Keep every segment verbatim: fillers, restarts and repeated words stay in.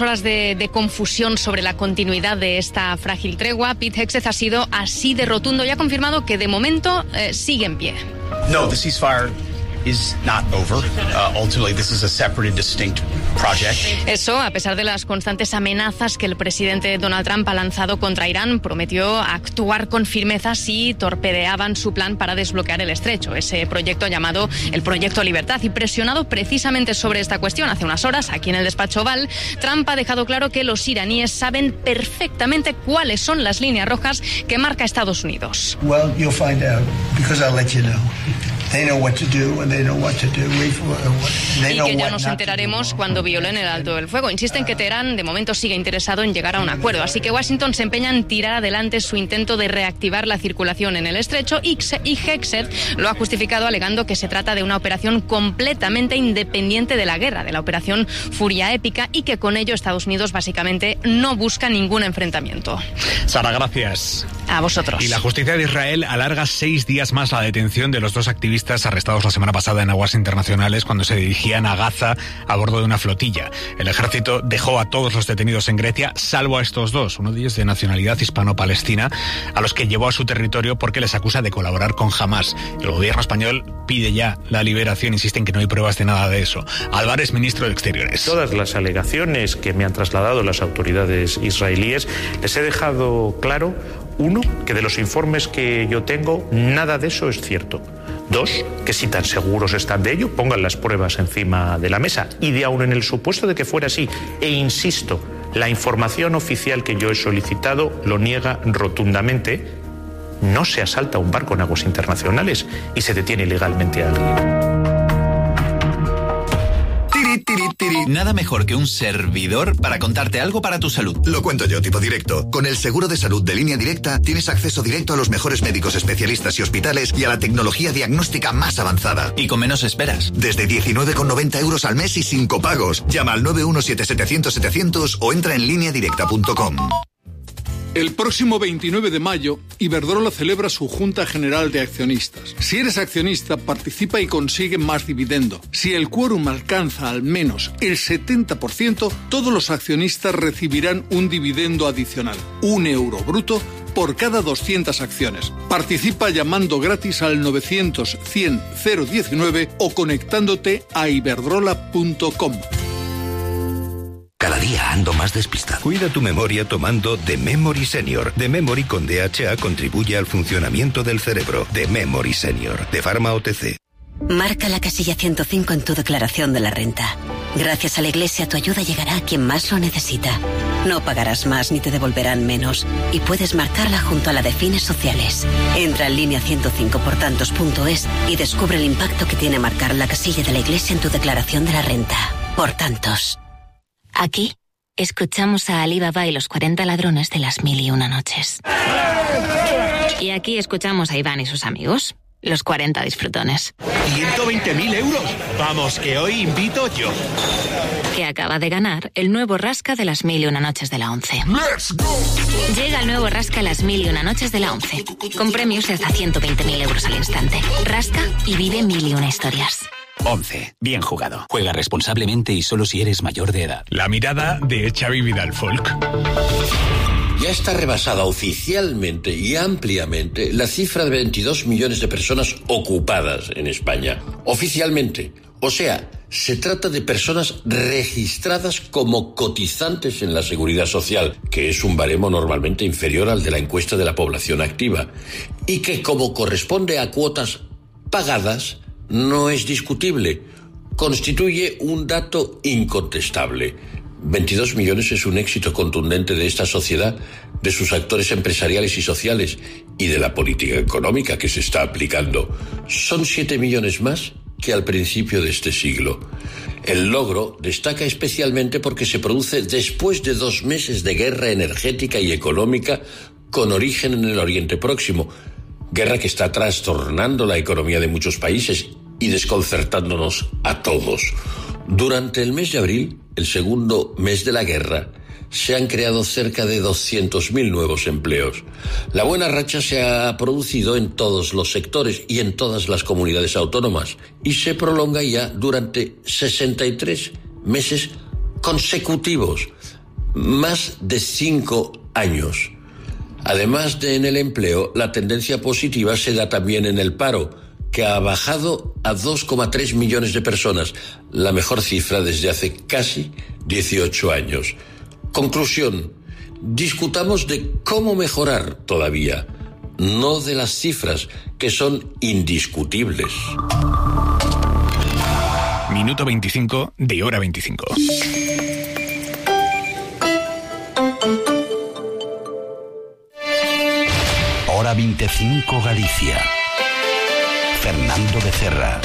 Horas de, de confusión sobre la continuidad de esta frágil tregua. Pete Hegseth ha sido así de rotundo y ha confirmado que de momento eh, sigue en pie. No, the ceasefire is not over. Uh, ultimately, this is a separate and distinct project. Eso, a pesar de las constantes amenazas que el presidente Donald Trump ha lanzado contra Irán, prometió actuar con firmeza si torpedeaban su plan para desbloquear el estrecho, ese proyecto llamado el Proyecto Libertad. Y presionado precisamente sobre esta cuestión hace unas horas, aquí en el despacho Oval, Trump ha dejado claro que los iraníes saben perfectamente cuáles son las líneas rojas que marca Estados Unidos. Well, you'll find out, because I'll let you know. They know what to do and they know what to do. They know y que ya what nos not enteraremos to do. cuando violen el alto del fuego. Insisten que Teherán de momento sigue interesado en llegar a un acuerdo, así que Washington se empeña en tirar adelante su intento de reactivar la circulación en el estrecho y Hegseth lo ha justificado alegando que se trata de una operación completamente independiente de la guerra, de la operación Furia Épica, y que con ello Estados Unidos básicamente no busca ningún enfrentamiento. Sara, gracias. A vosotros. Y la justicia de Israel alarga seis días más la detención de los dos activistas arrestados la semana pasada en aguas internacionales cuando se dirigían a Gaza a bordo de una flotilla. El ejército dejó a todos los detenidos en Grecia, salvo a estos dos, uno de ellos de nacionalidad hispano-palestina, a los que llevó a su territorio porque les acusa de colaborar con Hamás. El gobierno español pide ya la liberación, insiste en que no hay pruebas de nada de eso. Álvarez, ministro de Exteriores. Todas las alegaciones que me han trasladado las autoridades israelíes, les he dejado claro, uno, que de los informes que yo tengo, nada de eso es cierto. Dos, que si tan seguros están de ello, pongan las pruebas encima de la mesa. Y de aún en el supuesto de que fuera así, e insisto, la información oficial que yo he solicitado lo niega rotundamente, no se asalta un barco en aguas internacionales y se detiene ilegalmente a alguien. Nada mejor que un servidor para contarte algo para tu salud. Lo cuento yo, tipo directo. Con el seguro de salud de Línea Directa tienes acceso directo a los mejores médicos especialistas y hospitales y a la tecnología diagnóstica más avanzada. Y con menos esperas. Desde diecinueve con noventa euros al mes y sin copagos. Llama al nueve uno siete setecientos setecientos o entra en línea directa punto com. El próximo veintinueve de mayo, Iberdrola celebra su Junta General de Accionistas. Si eres accionista, participa y consigue más dividendo. Si el quórum alcanza al menos el setenta por ciento, todos los accionistas recibirán un dividendo adicional, un euro bruto, por cada doscientas acciones. Participa llamando gratis al novecientos cien cero diecinueve o conectándote a iberdrola punto com. Cada día ando más despistado. Cuida tu memoria tomando The Memory Senior. The Memory con D H A contribuye al funcionamiento del cerebro. The Memory Senior, de Pharma O T C. Marca la casilla ciento cinco en tu declaración de la renta. Gracias a la Iglesia, tu ayuda llegará a quien más lo necesita. No pagarás más ni te devolverán menos. Y puedes marcarla junto a la de fines sociales. Entra en línea ciento cinco por tantos punto es y descubre el impacto que tiene marcar la casilla de la Iglesia en tu declaración de la renta. Por tantos. Aquí escuchamos a Ali Baba y los cuarenta ladrones de las mil y una noches. Y aquí escuchamos a Iván y sus amigos, los cuarenta disfrutones. ¿ciento veinte mil euros? Vamos, que hoy invito yo. Que acaba de ganar el nuevo Rasca de las mil y una noches de la once. ¡Let's go! Llega el nuevo Rasca las mil y una noches de la once, con premios de hasta ciento veinte mil euros al instante. Rasca y vive mil y una historias. once. Bien jugado. Juega responsablemente y solo si eres mayor de edad. La mirada de Xavi Vidal Folk. Ya está rebasada oficialmente y ampliamente la cifra de veintidós millones de personas ocupadas en España. Oficialmente. O sea, se trata de personas registradas como cotizantes en la Seguridad Social, que es un baremo normalmente inferior al de la encuesta de la población activa, y que, como corresponde a cuotas pagadas, no es discutible. Constituye un dato incontestable. veintidós millones es un éxito contundente de esta sociedad, de sus actores empresariales y sociales y de la política económica que se está aplicando. Son siete millones más que al principio de este siglo. El logro destaca especialmente porque se produce después de dos meses de guerra energética y económica con origen en el Oriente Próximo. Guerra que está trastornando la economía de muchos países y desconcertándonos a todos. Durante el mes de abril, el segundo mes de la guerra, se han creado cerca de doscientos mil nuevos empleos. La buena racha se ha producido en todos los sectores y en todas las comunidades autónomas y se prolonga ya durante sesenta y tres meses consecutivos. más de cinco años. Además de en el empleo, la tendencia positiva se da también en el paro, que ha bajado a dos coma tres millones de personas, la mejor cifra desde hace casi dieciocho años. Conclusión, discutamos de cómo mejorar todavía, no de las cifras, que son indiscutibles. Minuto veinticinco de Hora veinticinco. Hora veinticinco Galicia. Fernando Becerra.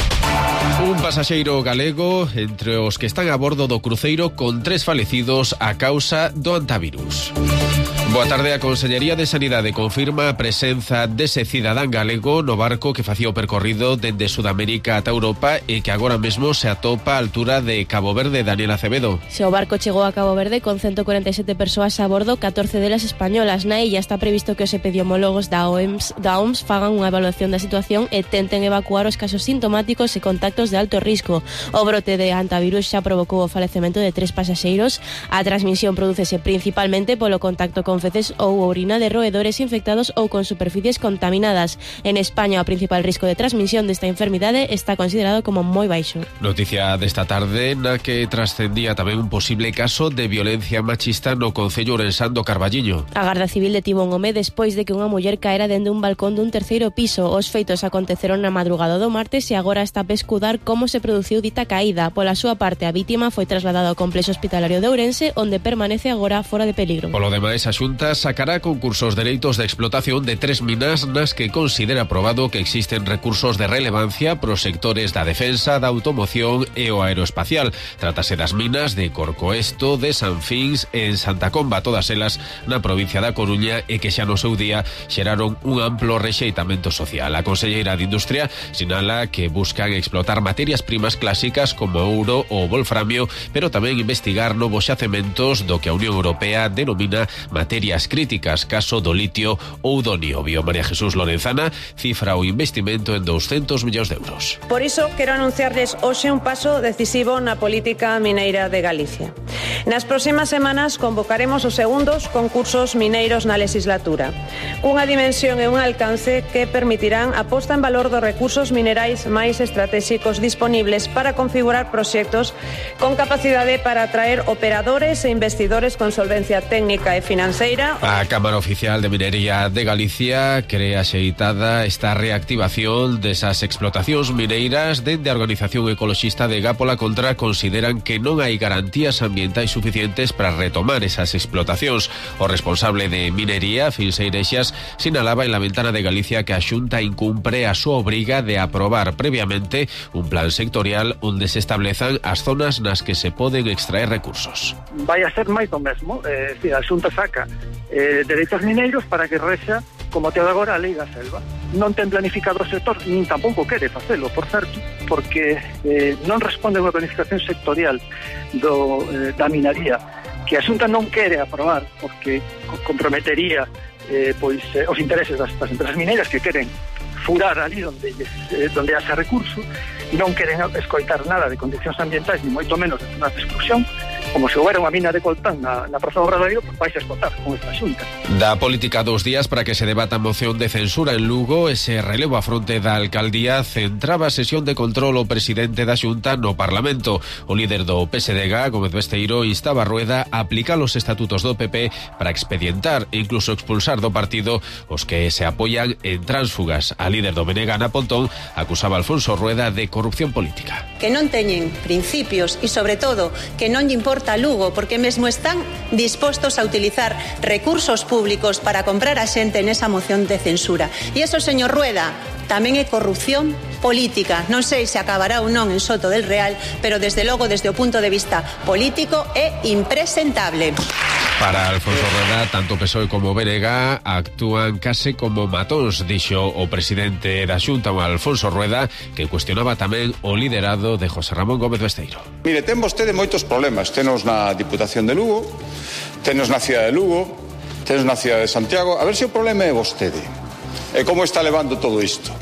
Un pasaxeiro galego entre os que están a bordo do cruceiro con tres falecidos a causa do antivirus. Boa tarde, a Consellería de Sanidade confirma a presenza dese cidadán galego no barco que facía o percorrido dende Sudamérica ata Europa e que agora mesmo se atopa a altura de Cabo Verde. Daniel Acevedo. Se o barco chegou a Cabo Verde con ciento cuarenta e sete persoas a bordo, catorce delas españolas. Na illa está previsto que os epidemiólogos da O M S, da O M S fagan unha evaluación da situación e tenten evacuar os casos sintomáticos e contactos de alto risco. O brote de antivirus xa provocou o falecemento de tres pasaxeiros. A transmisión prodúcese principalmente polo contacto con feces ou orina de roedores infectados ou con superficies contaminadas. En España, o principal risco de transmisión desta enfermidade está considerado como moi baixo. Noticia desta tarde na que trascendía tamén un posible caso de violencia machista no concello ourensán do Carballiño. A Garda Civil detivo un home despois de que unha muller caera dende un balcón dun terceiro piso. Os feitos aconteceron na madrugada do martes e agora está a pescudar como se produciu dita caída. Pola súa parte, a vítima foi trasladada ao complexo hospitalario de Ourense, onde permanece agora fora de peligro. Polo demais, a Xunta sacará concursos de dereitos de explotación de tres minas nas que considera probado que existen recursos de relevancia pros sectores da defensa, da automoción e o aeroespacial. Trátase das minas de Corcoesto, de Sanfins e en Santa Comba, todas elas na provincia da Coruña, e que xa no seu día xeraron un amplo rexeitamento social. A conselleira de Industria sinala que buscan explotar materias primas clásicas como ouro ou wolframio, pero tamén investigar novos xacementos do que a Unión Europea denomina materias críticas, caso do litio ou do niobio. María Jesús Lorenzana cifra o investimento en doscientos millóns de euros. Por iso, quero anunciarles hoxe un paso decisivo na política mineira de Galicia. Nas próximas semanas convocaremos os segundos concursos mineiros na legislatura, cunha dimensión e un alcance que permitirán a posta en valor dos recursos minerais máis estratégicos disponibles para configurar proxectos con capacidade para atraer operadores e investidores con solvencia técnica e financeira. A Cámara Oficial de Minería de Galicia cree axeitada esta reactivación desas explotacións mineiras. Dende a organización ecoloxista de Gá pola Contra consideran que non hai garantías ambientais suficientes para retomar esas explotacións. O responsable de Minería, Fins Eirexas, sinalaba en la Ventana de Galicia que a Xunta incumpre a súa obriga de aprobar previamente un plan sectorial onde se establezan as zonas nas que se poden extraer recursos. Vai a ser máis do mesmo, é dicir, a Xunta saca eh, dereitos mineiros para que rexa como te agora a lei da selva. Non ten planificado o sector, nin tampouco quere facelo, por certo, porque eh, non responde a unha planificación sectorial do, eh, da minaría, que a Xunta non quere aprobar, porque comprometería eh, pois, eh, os intereses das, das empresas mineiras que queren furar ali onde, eh, onde haxa recurso, non queren escoitar nada de condicións ambientais, ni moito menos de zonas de exclusión. Como se houbera unha mina de coltán na, na Praza do Obradoiro, pues vais a explotar con esta xunta. Da política dos días para que se debata a moción de censura en Lugo. Ese relevo a fronte da alcaldía centraba a sesión de control o presidente da xunta no Parlamento. O líder do P S D G, Gómez Besteiro, instaba a Rueda a aplicar os estatutos do P P para expedientar e incluso expulsar do partido os que se apoian en tránsfugas. A líder do B N G, Ana Pontón, acusaba a Alfonso Rueda de corrupción política. Que non teñen principios e, sobre todo, que non lle importa a Lugo, porque mesmo están dispostos a utilizar recursos públicos para comprar a xente nesa moción de censura. E eso, señor Rueda, tamén é corrupción política. Non sei se acabará ou non en Soto del Real, pero desde logo, desde o punto de vista político, é impresentable. Para Alfonso Rueda, tanto P S O E como B N G actúan case como matóns, dixo o presidente da Xunta, Alfonso Rueda, que cuestionaba tamén o liderado de José Ramón Gómez Besteiro. Mire, ten vostede moitos problemas. Tenos na Diputación de Lugo, tenos na cidade de Lugo, tenos na cidade de Santiago. A ver se o problema é vostede. E como está levando todo isto.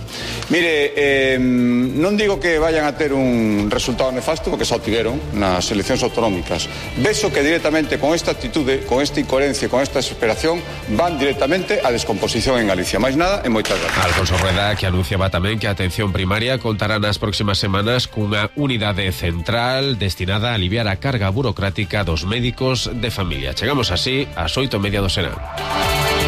Mire, eh, non digo que vayan a ter un resultado nefasto, porque xa o tiveron nas eleccións autonómicas. Vexo que directamente con esta actitude, con esta incoherencia, con esta desesperación, van directamente á descomposición en Galicia. Máis nada e moitas gracias. Alfonso Rueda, que anunciaba tamén que a atención primaria contará nas próximas semanas cunha unidade central destinada a aliviar a carga burocrática dos médicos de familia. Chegamos así ás oito e media do Senado.